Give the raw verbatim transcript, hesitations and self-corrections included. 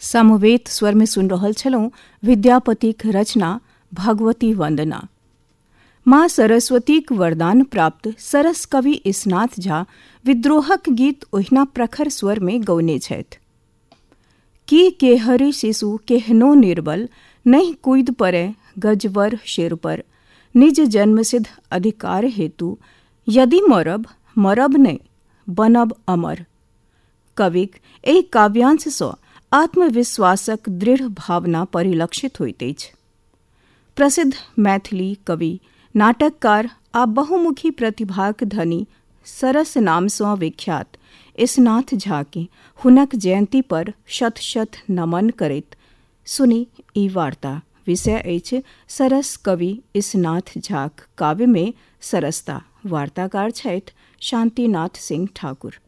समवेत स्वर में सुन रहल छलहुँ विद्यापतिक रचना भगवती वंदना। माँ सरस्वतीक वरदान प्राप्त सरस कवि स्नाथ झा विद्रोहक गीत ओहिना प्रखर स्वर में गौने छथि। की केहरि शिशु केहनो निर्बल, नहीं कूद पड़े गजवर शेर पर, निज जन्मसिद्ध अधिकार हेतु, यदि मरब मरब नहीं बनब अमर। कविक एहि काव्यांश सँ आत्मविश्वासक दृढ़ भावना परिलक्षित होइत अछि। प्रसिद्ध मैथिली कवि, नाटककार आ बहुमुखी प्रतिभाक धनी सरस नाम सँ विख्यात स्नाथ झा के हुनक जयंती पर शत शत नमन करैत सुनी ई वार्ता। विषय अछि सरस कवि स्नाथ झाक काव्य में सरसता। वार्ताकार छथि शांतिनाथ सिंह ठाकुर।